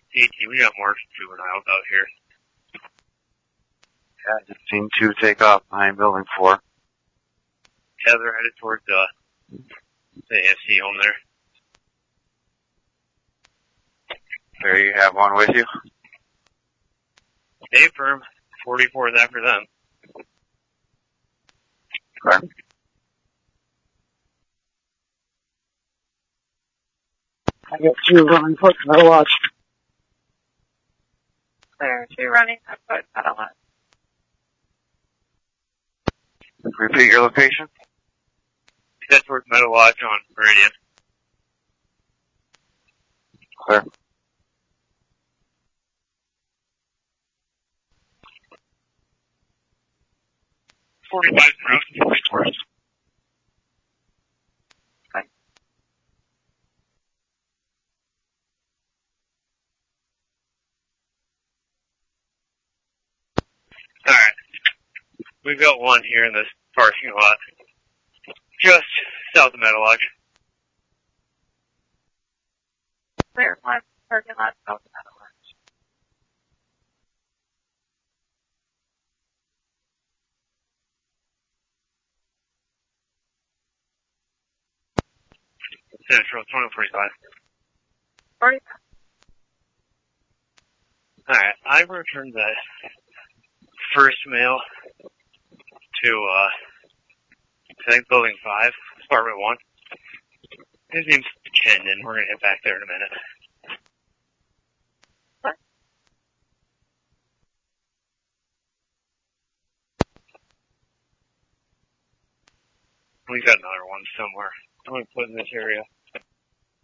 AT, we got more juveniles out here. Yeah, I just seen 2 take off behind building 4. Yeah, they're headed towards the AFC home there. There you have one with you. Stay firm. 44 is after them. Okay. I got 2 running foot metal watch. There are 2 running foot metal watch. Repeat your location. Head towards Meadow Lodge on Meridian. Clear. Towards. Alright. We've got one here in this parking lot. Just south of Meadow Lodge. Clear one parking lot south of Meadow Lodge. Central, 2045. 45. Alright, I returned that first mail to, I think building 5, apartment 1. His name's Chendon. We're gonna head back there in a minute. What? We got another one somewhere. I'm gonna put in this area.